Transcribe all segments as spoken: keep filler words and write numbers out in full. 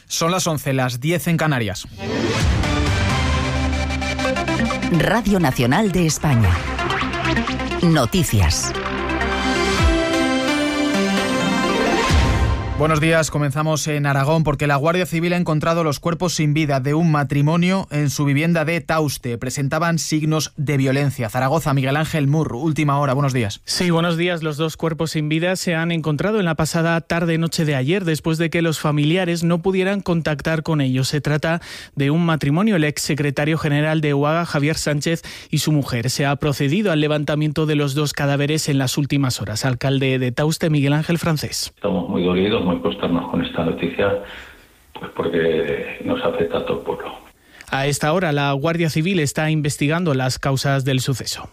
Son las once, las diez en Canarias. Radio Nacional de España. Noticias. Buenos días, comenzamos en Aragón porque la Guardia Civil ha encontrado los cuerpos sin vida de un matrimonio en su vivienda de Tauste. Presentaban signos de violencia. Zaragoza, Miguel Ángel Mur, última hora, buenos días. Sí, buenos días. Los dos cuerpos sin vida se han encontrado en la pasada tarde-noche de ayer después de que los familiares no pudieran contactar con ellos. Se trata de un matrimonio, el exsecretario general de UAGA, Javier Sánchez, y su mujer. Se ha procedido al levantamiento de los dos cadáveres en las últimas horas. Alcalde de Tauste, Miguel Ángel Francés. Estamos muy dolidos, muy consternados con esta noticia, pues porque nos afecta a todo el pueblo. A esta hora la Guardia Civil está investigando las causas del suceso.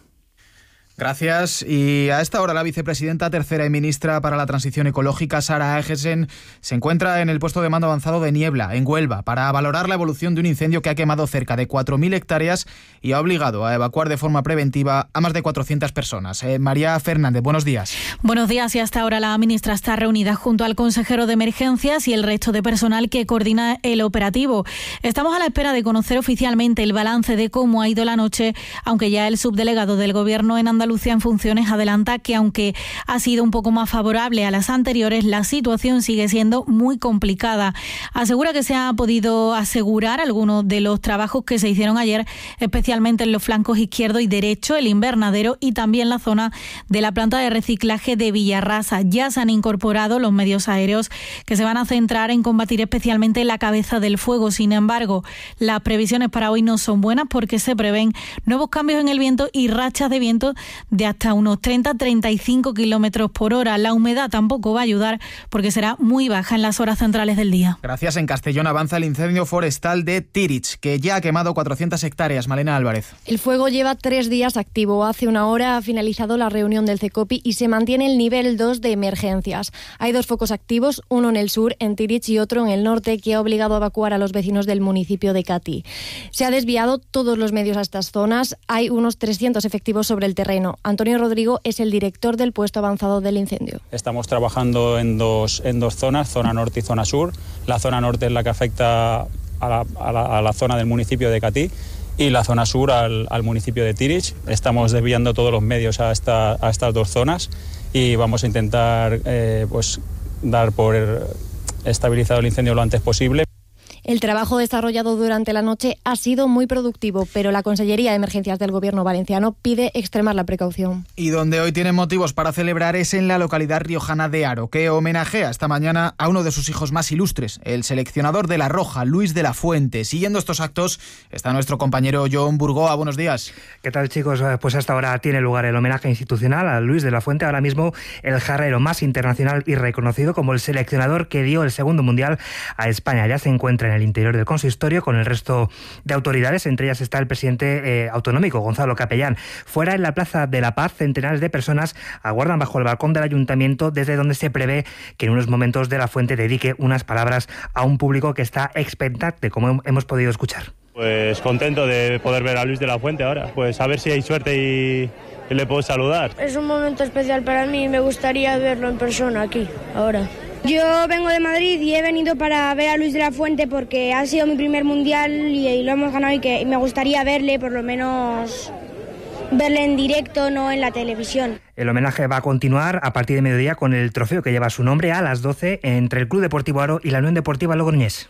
Gracias. Y a esta hora la vicepresidenta tercera y ministra para la Transición Ecológica, Sara Egesen, se encuentra en el puesto de mando avanzado de Niebla, en Huelva, para valorar la evolución de un incendio que ha quemado cerca de cuatro mil hectáreas y ha obligado a evacuar de forma preventiva a más de cuatrocientas personas. Eh, María Fernández, buenos días. Buenos días. Y hasta ahora la ministra está reunida junto al consejero de emergencias y el resto de personal que coordina el operativo. Estamos a la espera de conocer oficialmente el balance de cómo ha ido la noche, aunque ya el subdelegado del Gobierno en Andalucía Andalucía en funciones adelanta que aunque ha sido un poco más favorable a las anteriores, la situación sigue siendo muy complicada. Asegura que se ha podido asegurar algunos de los trabajos que se hicieron ayer, especialmente en los flancos izquierdo y derecho, el invernadero y también la zona de la planta de reciclaje de Villarrasa. Ya se han incorporado los medios aéreos que se van a centrar en combatir especialmente la cabeza del fuego. Sin embargo, las previsiones para hoy no son buenas porque se prevén nuevos cambios en el viento y rachas de viento de hasta unos treinta a treinta y cinco kilómetros por hora. La humedad tampoco va a ayudar porque será muy baja en las horas centrales del día. Gracias. En Castellón avanza el incendio forestal de Tirich, que ya ha quemado cuatrocientas hectáreas. Malena Álvarez. El fuego lleva tres días activo. Hace una hora ha finalizado la reunión del CECOPI y se mantiene el nivel dos de emergencias. Hay dos focos activos, uno en el sur, en Tirich, y otro en el norte, que ha obligado a evacuar a los vecinos del municipio de Catí. Se ha desviado todos los medios a estas zonas. Hay unos trescientos efectivos sobre el terreno. Antonio Rodrigo es el director del puesto avanzado del incendio. Estamos trabajando en dos, en dos zonas, zona norte y zona sur. La zona norte es la que afecta a la, a la, a la zona del municipio de Catí y la zona sur al, al municipio de Tirich. Estamos desviando todos los medios a, esta, a estas dos zonas y vamos a intentar eh, pues, dar por estabilizado el incendio lo antes posible. El trabajo desarrollado durante la noche ha sido muy productivo, pero la Consellería de Emergencias del Gobierno valenciano pide extremar la precaución. Y donde hoy tienen motivos para celebrar es en la localidad riojana de Haro, que homenajea esta mañana a uno de sus hijos más ilustres, el seleccionador de La Roja, Luis de la Fuente. Siguiendo estos actos está nuestro compañero John Burgoa. Buenos días. ¿Qué tal, chicos? Pues hasta ahora tiene lugar el homenaje institucional a Luis de la Fuente, ahora mismo el jarrero más internacional y reconocido como el seleccionador que dio el segundo mundial a España. Ya se encuentra en el interior del consistorio con el resto de autoridades, entre ellas está el presidente eh, autonómico, Gonzalo Capellán. Fuera, en la Plaza de la Paz, centenares de personas aguardan bajo el balcón del ayuntamiento, desde donde se prevé que en unos momentos de la Fuente dedique unas palabras a un público que está expectante, como hemos podido escuchar. Pues contento de poder ver a Luis de la Fuente ahora, pues a ver si hay suerte y, y le puedo saludar. Es un momento especial para mí y me gustaría verlo en persona aquí, ahora. Yo vengo de Madrid y he venido para ver a Luis de la Fuente porque ha sido mi primer mundial y, y lo hemos ganado y que y me gustaría verle, por lo menos verle en directo, no en la televisión. El homenaje va a continuar a partir de mediodía con el trofeo que lleva su nombre a las doce entre el Club Deportivo Haro y la Unión Deportiva Logroñés.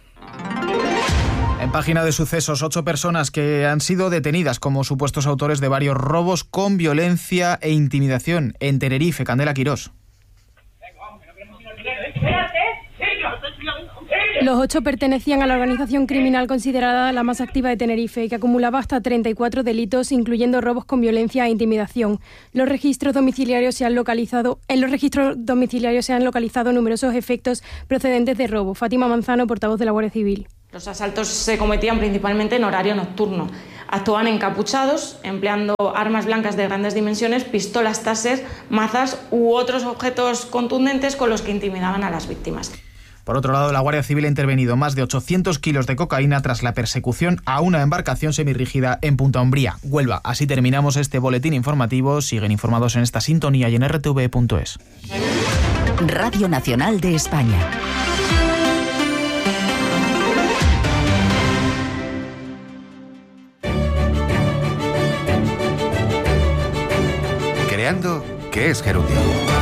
En página de sucesos, ocho personas que han sido detenidas como supuestos autores de varios robos con violencia e intimidación en Tenerife. Candela Quirós. Los ocho pertenecían a la organización criminal considerada la más activa de Tenerife, que acumulaba hasta treinta y cuatro delitos, incluyendo robos con violencia e intimidación. Los registros domiciliarios se han localizado, en los registros domiciliarios se han localizado numerosos efectos procedentes de robo. Fátima Manzano, portavoz de la Guardia Civil. Los asaltos se cometían principalmente en horario nocturno. Actuaban encapuchados, empleando armas blancas de grandes dimensiones, pistolas Taser, mazas u otros objetos contundentes con los que intimidaban a las víctimas. Por otro lado, la Guardia Civil ha intervenido más de ochocientos kilos de cocaína tras la persecución a una embarcación semirrígida en Punta Umbría, Huelva. Así terminamos este boletín informativo. Siguen informados en esta sintonía y en r t v punto es. Radio Nacional de España. escuchando ¿Qué es Gerundio?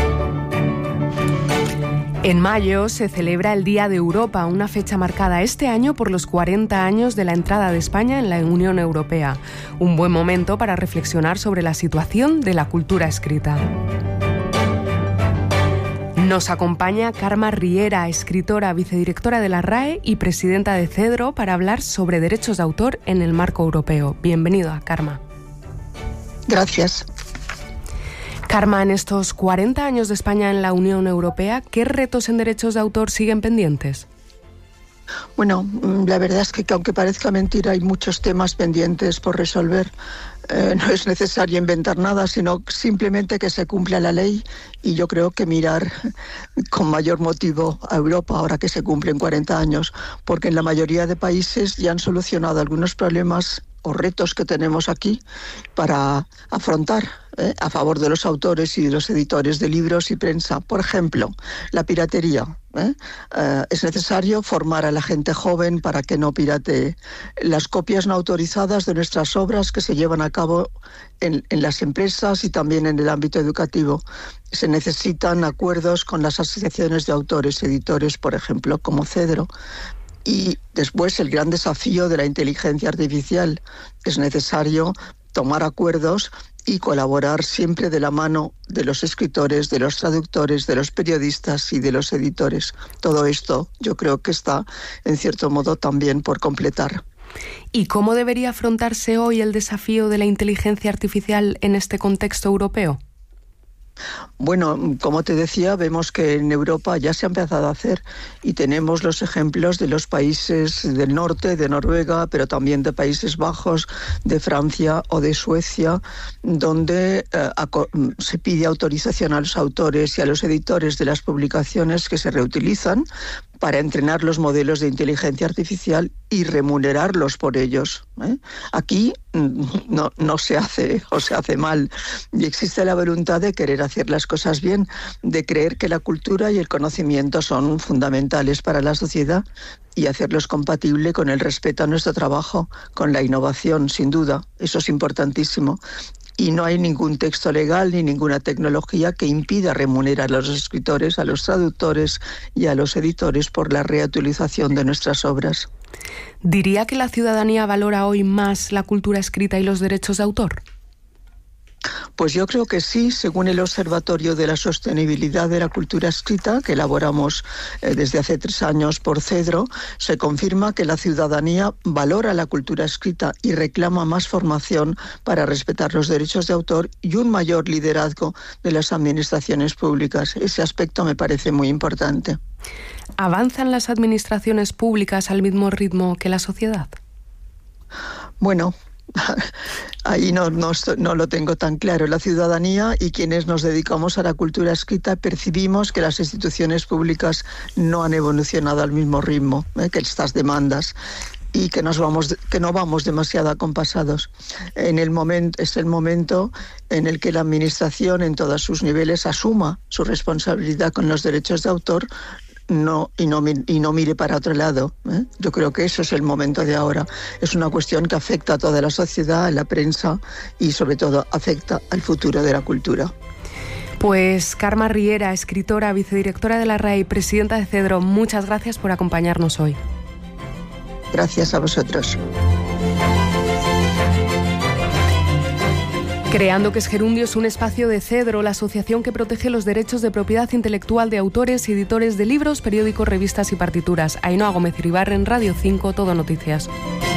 En mayo se celebra el Día de Europa, una fecha marcada este año por los cuarenta años de la entrada de España en la Unión Europea. Un buen momento para reflexionar sobre la situación de la cultura escrita. Nos acompaña Karma Riera, escritora, vicedirectora de la R A E y presidenta de CEDRO, para hablar sobre derechos de autor en el marco europeo. Bienvenida, Karma. Gracias. Karma, en estos cuarenta años de España en la Unión Europea, ¿qué retos en derechos de autor siguen pendientes? Bueno, la verdad es que, aunque parezca mentira, hay muchos temas pendientes por resolver. Eh, no es necesario inventar nada, sino simplemente que se cumpla la ley, y yo creo que mirar con mayor motivo a Europa ahora que se cumplen cuarenta años, porque en la mayoría de países ya han solucionado algunos problemas o retos que tenemos aquí para afrontar ¿eh? a favor de los autores y de los editores de libros y prensa. Por ejemplo, la piratería. ¿eh? Eh, es necesario formar a la gente joven para que no piratee. Las copias no autorizadas de nuestras obras que se llevan a cabo en, en las empresas y también en el ámbito educativo. Se necesitan acuerdos con las asociaciones de autores, editores, por ejemplo, como CEDRO. Y después el gran desafío de la inteligencia artificial. Es necesario tomar acuerdos y colaborar siempre de la mano de los escritores, de los traductores, de los periodistas y de los editores. Todo esto yo creo que está, en cierto modo, también por completar. ¿Y cómo debería afrontarse hoy el desafío de la inteligencia artificial en este contexto europeo? Bueno, como te decía, vemos que en Europa ya se ha empezado a hacer y tenemos los ejemplos de los países del norte, de Noruega, pero también de Países Bajos, de Francia o de Suecia, donde eh, se pide autorización a los autores y a los editores de las publicaciones que se reutilizan para entrenar los modelos de inteligencia artificial y remunerarlos por ellos. ¿eh? Aquí no, no se hace o se hace mal, y existe la voluntad de querer hacer las cosas bien, de creer que la cultura y el conocimiento son fundamentales para la sociedad y hacerlos compatible con el respeto a nuestro trabajo, con la innovación, sin duda. Eso es importantísimo. Y no hay ningún texto legal ni ninguna tecnología que impida remunerar a los escritores, a los traductores y a los editores por la reutilización de nuestras obras. ¿Diría que la ciudadanía valora hoy más la cultura escrita y los derechos de autor? Pues yo creo que sí, según el Observatorio de la Sostenibilidad de la Cultura Escrita, que elaboramos eh, desde hace tres años por CEDRO, se confirma que la ciudadanía valora la cultura escrita y reclama más formación para respetar los derechos de autor y un mayor liderazgo de las administraciones públicas. Ese aspecto me parece muy importante. ¿Avanzan las administraciones públicas al mismo ritmo que la sociedad? Bueno, ahí no, no, no lo tengo tan claro. La ciudadanía y quienes nos dedicamos a la cultura escrita percibimos que las instituciones públicas no han evolucionado al mismo ritmo ¿eh? que estas demandas, y que nos vamos que no vamos demasiado acompasados. En el momento es el momento en el que la administración en todos sus niveles asuma su responsabilidad con los derechos de autor. No, y, no, y no mire para otro lado. ¿eh? Yo creo que eso es el momento de ahora. Es una cuestión que afecta a toda la sociedad, a la prensa y sobre todo afecta al futuro de la cultura. Pues Karma Riera, escritora, vicedirectora de la R A E y presidenta de CEDRO, muchas gracias por acompañarnos hoy. Gracias a vosotros. Creando que es Gerundio es un espacio de CEDRO, la asociación que protege los derechos de propiedad intelectual de autores y editores de libros, periódicos, revistas y partituras. Ainhoa Gómez Iribarren, Radio cinco, Todo Noticias.